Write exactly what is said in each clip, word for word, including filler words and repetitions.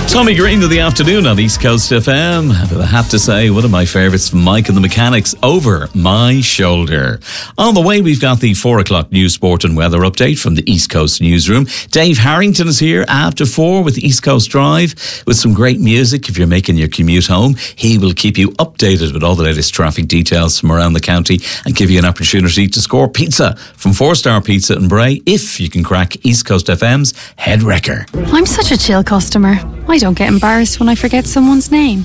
Tommy Green of the afternoon on East Coast F M. But I have to say, one of my favourites, Mike and the Mechanics, Over My Shoulder. On the way, we've got the four o'clock news, sport and weather update from the East Coast newsroom. Dave Harrington is here after four with East Coast Drive with some great music. If you're making your commute home, he will keep you updated with all the latest traffic details from around the county and give you an opportunity to score pizza from Four Star Pizza in Bray if you can crack East Coast F M's Head Wrecker. I'm such a chill customer. I don't get embarrassed when I forget someone's name.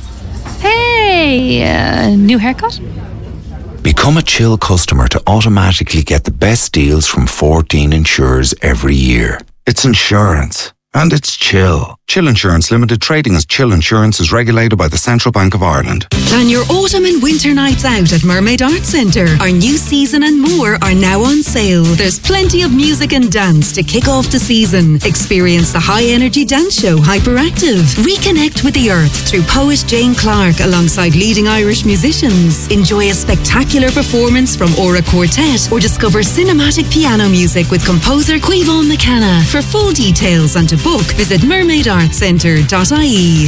Hey, uh, new haircut? Become a chill customer to automatically get the best deals from fourteen insurers every year. It's insurance. And it's Chill. Chill Insurance Limited, trading as Chill Insurance, is regulated by the Central Bank of Ireland. Plan your autumn and winter nights out at Mermaid Arts Centre. Our new season and more are now on sale. There's plenty of music and dance to kick off the season. Experience the high-energy dance show Hyperactive. Reconnect with the earth through poet Jane Clark alongside leading Irish musicians. Enjoy a spectacular performance from Aura Quartet or discover cinematic piano music with composer Quivon McKenna. For full details and to book, visit mermaid arts centre dot I E.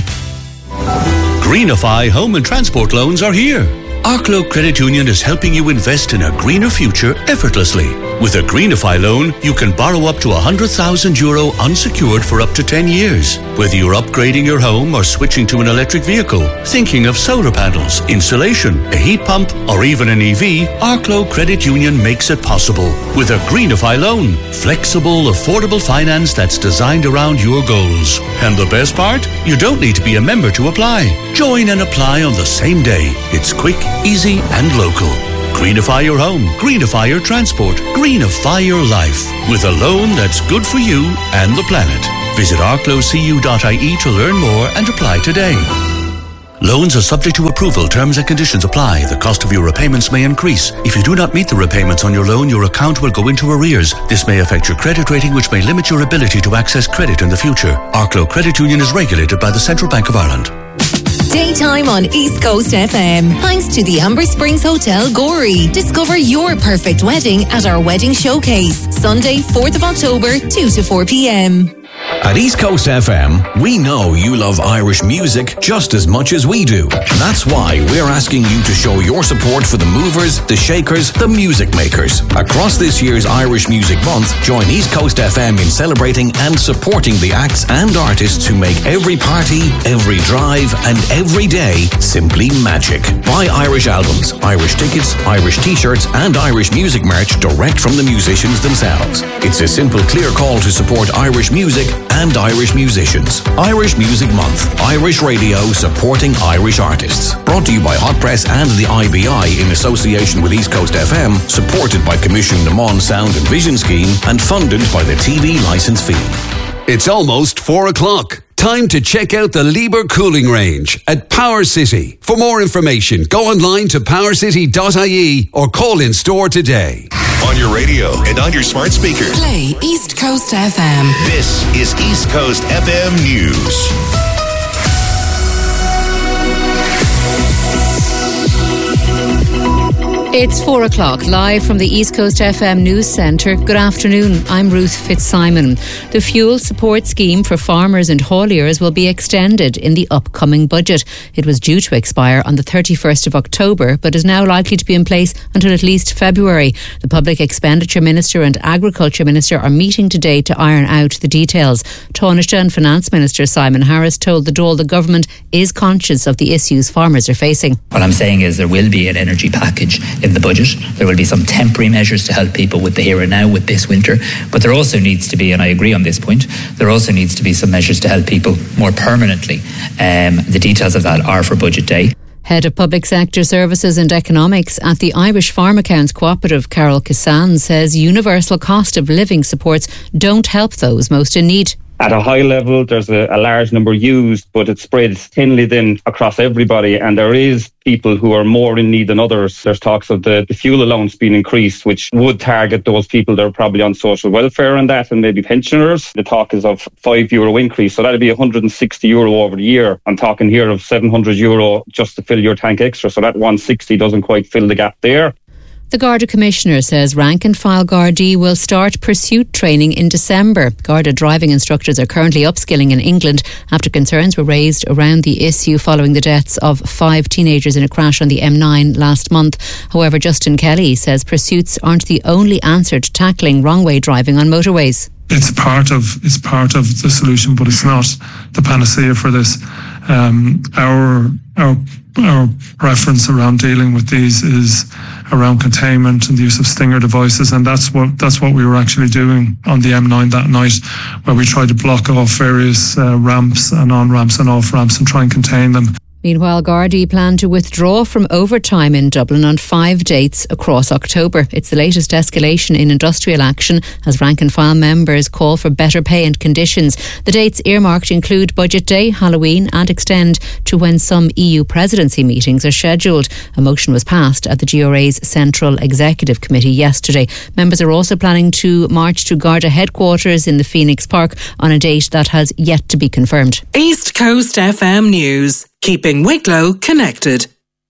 Greenify home and transport loans are here. Arklow Credit Union is helping you invest in a greener future effortlessly. With a Greenify loan, you can borrow up to one hundred thousand euro unsecured for up to ten years. Whether you're upgrading your home or switching to an electric vehicle, thinking of solar panels, insulation, a heat pump, or even an E V, Arklow Credit Union makes it possible. With a Greenify loan, flexible, affordable finance that's designed around your goals. And the best part? You don't need to be a member to apply. Join and apply on the same day. It's quick, easy and local. Greenify your home, greenify your transport, greenify your life with a loan that's good for you and the planet. Visit arklow c u dot I E to learn more and apply today. Loans are subject to approval. Terms and conditions apply. The cost of your repayments may increase. If you do not meet the repayments on your loan, your account will go into arrears. This may affect your credit rating, which may limit your ability to access credit in the future. Arklow Credit Union is regulated by the Central Bank of Ireland. Daytime on East Coast F M. Thanks to the Amber Springs Hotel, Gorey. Discover your perfect wedding at our wedding showcase. Sunday, fourth of October, two to four p.m. At East Coast F M, we know you love Irish music just as much as we do. That's why we're asking you to show your support for the movers, the shakers, the music makers. Across this year's Irish Music Month, join East Coast F M in celebrating and supporting the acts and artists who make every party, every drive, and every day simply magic. Buy Irish albums, Irish tickets, Irish t-shirts, and Irish music merch direct from the musicians themselves. It's a simple, clear call to support Irish music and Irish musicians. Irish Music Month. Irish radio supporting Irish artists. Brought to you by Hot Press and the I B I in association with East Coast F M, supported by Commission Le Mans Sound and Vision Scheme and funded by the T V licence fee. It's almost four o'clock. Time to check out the Lieber Cooling Range at Power City. For more information, go online to power city dot I E or call in store today. On your radio and on your smart speaker. Play East Coast F M. This is East Coast F M News. It's four o'clock, live from the East Coast F M News Centre. Good afternoon, I'm Ruth Fitzsimon. The fuel support scheme for farmers and hauliers will be extended in the upcoming budget. It was due to expire on the thirty-first of October, but is now likely to be in place until at least February. The Public Expenditure Minister and Agriculture Minister are meeting today to iron out the details. Taoiseach and Finance Minister Simon Harris told the Dáil the government is conscious of the issues farmers are facing. What I'm saying is there will be an energy package in the budget. There will be some temporary measures to help people with the here and now with this winter, but there also needs to be, and I agree on this point, there also needs to be some measures to help people more permanently. Um, the details of that are for budget day. Head of Public Sector Services and Economics at the Irish Farm Accounts Cooperative, Carol Cassan, says universal cost of living supports don't help those most in need. At a high level, there's a, a large number used, but it spreads thinly then across everybody, and there is people who are more in need than others. There's talks of the, the fuel allowance being increased, which would target those people that are probably on social welfare and that, and maybe pensioners. The talk is of five euro increase, so that'd be one hundred sixty euro over the year. I'm talking here of seven hundred euro just to fill your tank extra, so that one hundred sixty doesn't quite fill the gap there. The Garda Commissioner says rank and file Gardaí will start pursuit training in December. Garda driving instructors are currently upskilling in England after concerns were raised around the issue following the deaths of five teenagers in a crash on the M nine last month. However, Justin Kelly says pursuits aren't the only answer to tackling wrong-way driving on motorways. It's part of it's part of the solution, but it's not the panacea for this. Um, our our our preference around dealing with these is around containment and the use of stinger devices, and that's what that's what we were actually doing on the M nine that night, where we tried to block off various uh, ramps and on ramps and off ramps and try and contain them. Meanwhile, Gardaí plan to withdraw from overtime in Dublin on five dates across October. It's the latest escalation in industrial action as rank and file members call for better pay and conditions. The dates earmarked include Budget Day, Halloween and extend to when some E U presidency meetings are scheduled. A motion was passed at the G R A's Central Executive Committee yesterday. Members are also planning to march to Garda headquarters in the Phoenix Park on a date that has yet to be confirmed. East Coast F M News. Keeping Wicklow connected.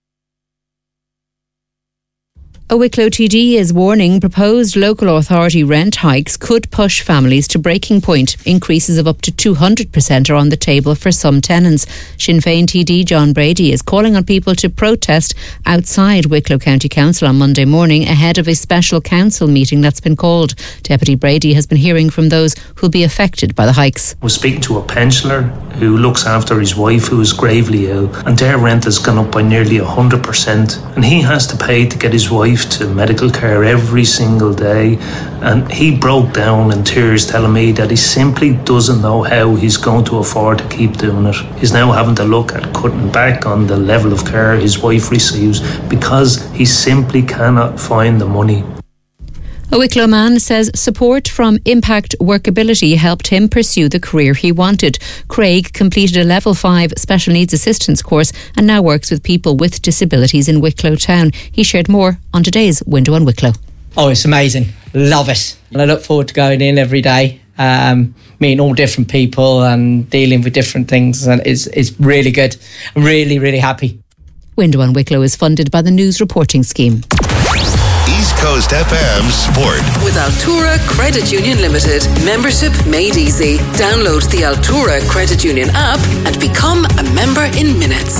A Wicklow T D is warning proposed local authority rent hikes could push families to breaking point. Increases of up to two hundred percent are on the table for some tenants. Sinn Féin T D John Brady is calling on people to protest outside Wicklow County Council on Monday morning ahead of a special council meeting that's been called. Deputy Brady has been hearing from those who'll be affected by the hikes. I was speaking to a pensioner who looks after his wife who is gravely ill, and their rent has gone up by nearly one hundred percent, and he has to pay to get his wife to medical care every single day, and he broke down in tears telling me that he simply doesn't know how he's going to afford to keep doing it. He's now having to look at cutting back on the level of care his wife receives because he simply cannot find the money. A Wicklow man says support from Impact Workability helped him pursue the career he wanted. Craig completed a Level five Special Needs Assistance course and now works with people with disabilities in Wicklow Town. He shared more on today's Window on Wicklow. Oh, it's amazing. Love it. And I look forward to going in every day, um, meeting all different people and dealing with different things. And it's, it's really good. I'm really, really happy. Window on Wicklow is funded by the News Reporting Scheme. East Coast F M Sport. With Altura Credit Union Limited. Membership made easy. Download the Altura Credit Union app and become a member in minutes.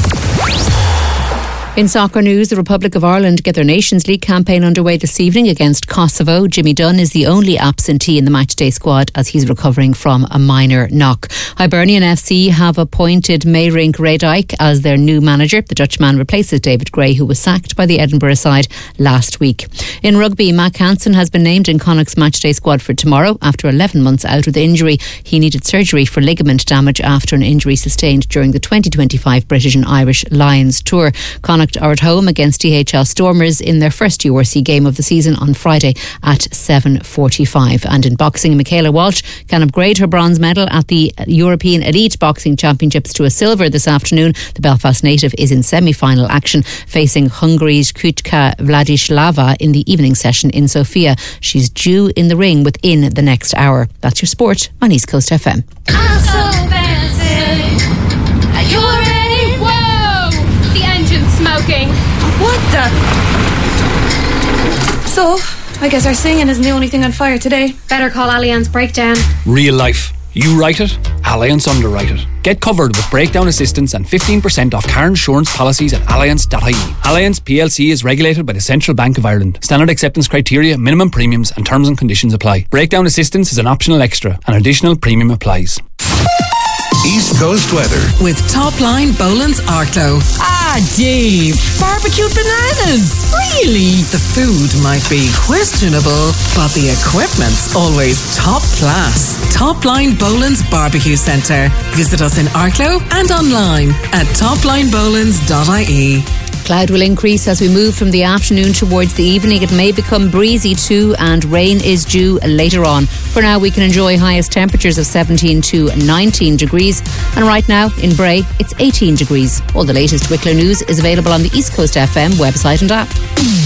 In soccer news, the Republic of Ireland get their Nations League campaign underway this evening against Kosovo. Jimmy Dunn is the only absentee in the matchday squad as he's recovering from a minor knock. Hibernian F C have appointed Meirink Radijk as their new manager. The Dutchman replaces David Gray, who was sacked by the Edinburgh side last week. In rugby, Mac Hansen has been named in Connacht's matchday squad for tomorrow after eleven months out with injury. He needed surgery for ligament damage after an injury sustained during the twenty twenty-five British and Irish Lions tour. Connacht are at home against D H L Stormers in their first U R C game of the season on Friday at seven forty-five. And in boxing, Michaela Walsh can upgrade her bronze medal at the European Elite Boxing Championships to a silver this afternoon. The Belfast native is in semi-final action facing Hungary's Kutka Vladislava in the evening session in Sofia. She's due in the ring within the next hour. That's your sport on East Coast F M. I'm so fancy. Are you ready? Whoa! The engine's smoking. What the? So, I guess our singing isn't the only thing on fire today. Better call Allianz Breakdown. Real life. You write it, Allianz underwrite it. Get covered with breakdown assistance and fifteen percent off car insurance policies at allianz dot I E. Allianz P L C is regulated by the Central Bank of Ireland. Standard acceptance criteria, minimum premiums and terms and conditions apply. Breakdown assistance is an optional extra. An additional premium applies. East Coast weather. With Top Line Boland's Arklow. Ah, Dave. Barbecued bananas. Really? The food might be questionable, but the equipment's always top class. Top Line Boland's Barbecue Centre. Visit us in Arklow and online at top line bolands dot I E. Cloud will increase as we move from the afternoon towards the evening. It may become breezy too, and rain is due later on. For now, we can enjoy highest temperatures of seventeen to nineteen degrees. And right now in Bray, it's eighteen degrees. All the latest Wicklow news is available on the East Coast F M website and app.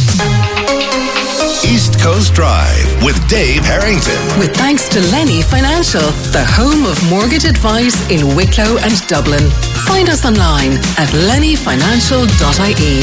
East Coast Drive with Dave Harrington. With thanks to Lenny Financial, the home of mortgage advice in Wicklow and Dublin. Find us online at lenny financial dot I E.